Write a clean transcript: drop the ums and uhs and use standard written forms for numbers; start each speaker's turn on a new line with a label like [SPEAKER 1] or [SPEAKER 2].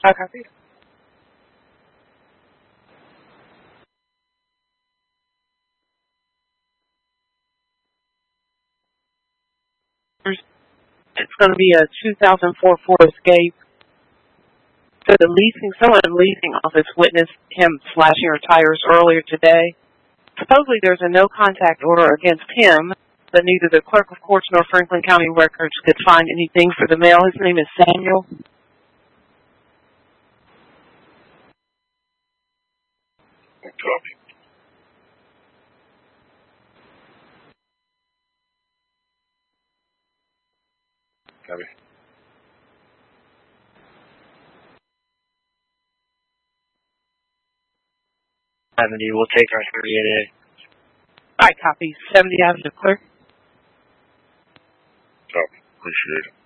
[SPEAKER 1] I copy. It's going to be a 2004 Ford Escape. So someone in the leasing office witnessed him slashing her tires earlier today. Supposedly there's a no contact order against him, but neither the clerk of courts nor Franklin County records could find anything for the male. His name is Samuel.
[SPEAKER 2] Copy. Copy.
[SPEAKER 3] We'll take our 38A.
[SPEAKER 1] I copy. 70 Avenue Clerk.
[SPEAKER 2] Copy. Appreciate it.